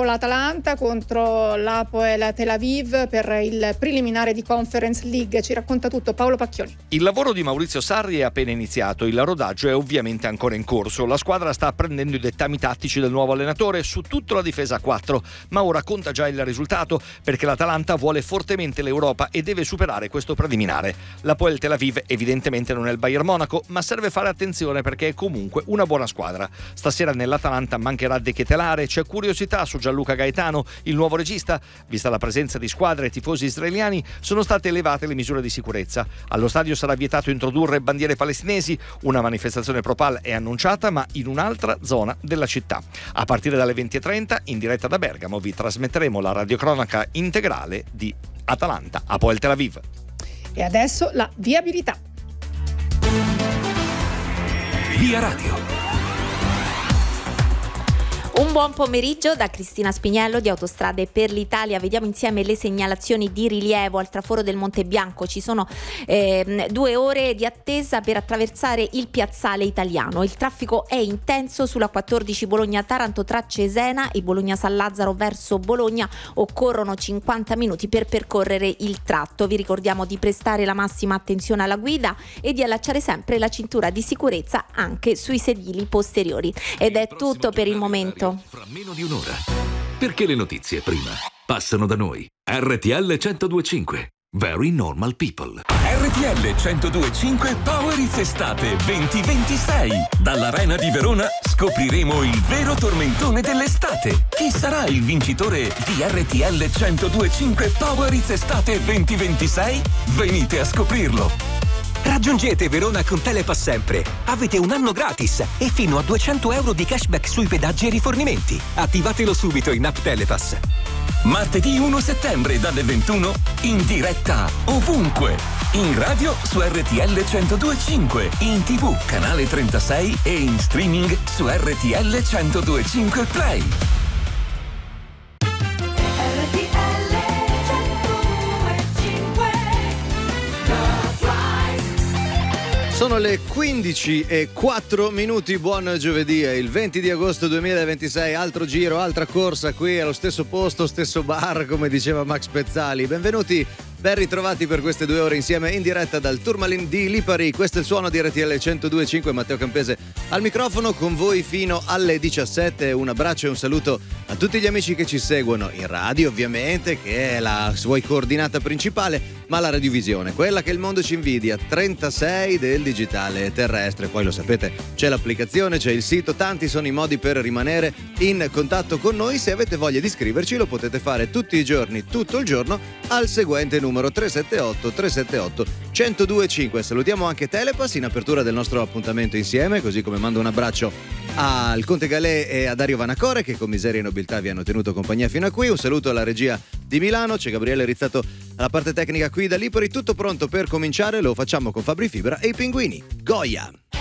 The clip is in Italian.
l'Atalanta contro l'Hapoel Tel Aviv per il preliminare di Conference League. Ci racconta tutto Paolo Pacchioni. Il lavoro di Maurizio Sarri è appena iniziato, il rodaggio è ovviamente ancora in corso. La squadra sta apprendendo i dettami tattici del nuovo allenatore, su tutto la difesa a 4, ma ora conta già il risultato perché l'Atalanta vuole fortemente l'Europa e deve superare questo preliminare. L'Hapoel Tel Aviv evidentemente non è il Bayern Monaco, ma serve fare attenzione perché è comunque una buona squadra. Stasera nell'Atalanta mancherà De Ketelare, c'è curiosità su Gianluca Gaetano, il nuovo regista. Vista la presenza di squadre e tifosi israeliani, sono state elevate le misure di sicurezza. Allo stadio sarà vietato introdurre bandiere palestinesi, una manifestazione pro-Pal è annunciata ma in un'altra zona della città. A partire dalle 20:30 in diretta da Bergamo vi trasmetteremo la radiocronaca integrale di Atalanta Hapoel Tel Aviv. E adesso la viabilità. Via Radio. Un buon pomeriggio da Cristina Spiniello di Autostrade per l'Italia. Vediamo insieme le segnalazioni di rilievo al traforo del Monte Bianco. Ci sono 2 ore di attesa per attraversare il piazzale italiano. Il traffico è intenso sulla 14 Bologna-Taranto tra Cesena e Bologna-San Lazzaro verso Bologna. Occorrono 50 minuti per percorrere il tratto. Vi ricordiamo di prestare la massima attenzione alla guida e di allacciare sempre la cintura di sicurezza anche sui sedili posteriori. Ed è tutto per il momento. Fra meno di un'ora. Perché le notizie prima passano da noi. RTL 102.5. Very normal people. RTL 102.5 Power It's Estate 2026. Dall'Arena di Verona scopriremo il vero tormentone dell'estate. Chi sarà il vincitore di RTL 102.5 Power It's Estate 2026? Venite a scoprirlo. Raggiungete Verona con Telepass Sempre. Avete un anno gratis e fino a 200 euro di cashback sui pedaggi e rifornimenti. Attivatelo subito in app Telepass. Martedì 1 settembre dalle 21 in diretta ovunque. In radio su RTL 102.5, in TV canale 36 e in streaming su RTL 102.5 Play. Sono le 15:04, buon giovedì, è il 20 di agosto 2026, altro giro, altra corsa qui allo stesso posto, stesso bar, come diceva Max Pezzali. Benvenuti, ben ritrovati per queste 2 ore insieme in diretta dal Tourmaline di Lipari. Questo è il suono di RTL 102.5, Matteo Campese al microfono con voi fino alle 17. Un abbraccio e un saluto a tutti gli amici che ci seguono in radio, ovviamente, che è la sua coordinata principale, ma la radiovisione, quella che il mondo ci invidia, 36 del digitale terrestre. Poi lo sapete, c'è l'applicazione, c'è il sito, tanti sono i modi per rimanere in contatto con noi. Se avete voglia di scriverci lo potete fare tutti i giorni, tutto il giorno, al seguente numero 378 378 1025. Salutiamo anche Telepass in apertura del nostro appuntamento insieme, così come mando un abbraccio al Conte Galè e a Dario Vanacore che con miseria e nobiltà vi hanno tenuto compagnia fino a qui. Un saluto alla regia di Milano, c'è Gabriele Rizzato alla parte tecnica qui da Lipari. Tutto pronto per cominciare, lo facciamo con Fabri Fibra e i Pinguini. Goia!